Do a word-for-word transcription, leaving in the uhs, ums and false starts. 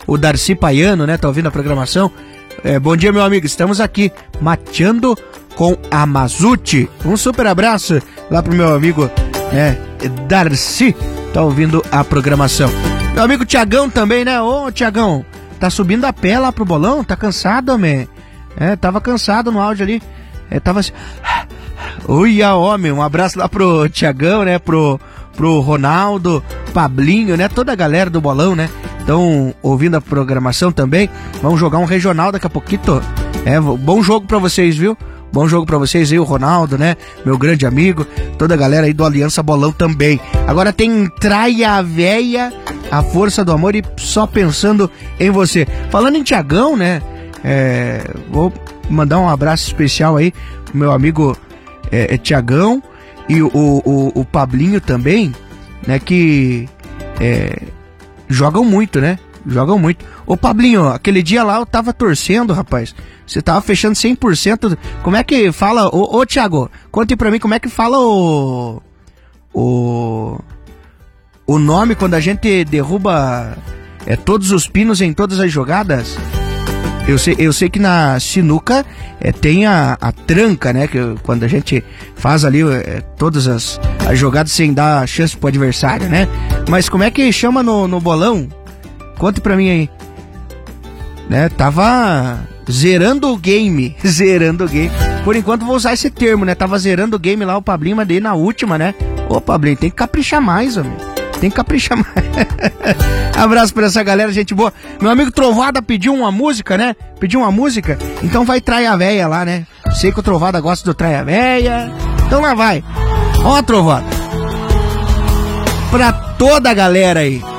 o Darcy Paiano, né? Tá ouvindo a programação? É, bom dia, meu amigo. Estamos aqui mateando com a Mazute. Um super abraço lá pro meu amigo, né, Darcy. Tá ouvindo a programação. Meu amigo Tiagão também, né? Ô, Tiagão, tá subindo a pé lá pro bolão? Tá cansado, homem? É, tava cansado no áudio ali. É, tava assim... Uia, homem, um abraço lá pro Tiagão, né? Pro, pro Ronaldo, Pablinho, né? Toda a galera do bolão, né? Estão ouvindo a programação também. Vamos jogar um regional daqui a pouquinho. É, bom jogo pra vocês, viu? Bom jogo pra vocês aí, o Ronaldo, né? Meu grande amigo. Toda a galera aí do Aliança Bolão também. Agora tem Traia Véia, a força do amor e só pensando em você. Falando em Tiagão, né? É, vou mandar um abraço especial aí pro meu amigo é, é Tiagão e o, o, o Pablinho também, né? Que é, jogam muito, né? Jogam muito. Ô Pablinho, aquele dia lá eu tava torcendo, rapaz. Você tava fechando cem por cento. Como é que fala... Ô, ô Thiago, conte pra mim como é que fala o... O... O nome quando a gente derruba é, todos os pinos em todas as jogadas. Eu sei, eu sei que na sinuca é, tem a, a tranca, né? Que quando a gente faz ali é, todas as, as jogadas sem dar chance pro adversário, né? Mas como é que chama no, no bolão? Conte pra mim aí. Né? Tava zerando o game. Zerando o game. Por enquanto vou usar esse termo, né? Tava zerando o game lá o Pablinho, mas daí na última, né? Ô Pablinho, tem que caprichar mais, homem. Tem que caprichar mais. Abraço pra essa galera, gente boa. Meu amigo Trovada pediu uma música, né? Pediu uma música. Então vai Traia Véia lá, né? Sei que o Trovada gosta do Traia Véia. Então lá vai. Ó, Trovada. Pra toda a galera aí.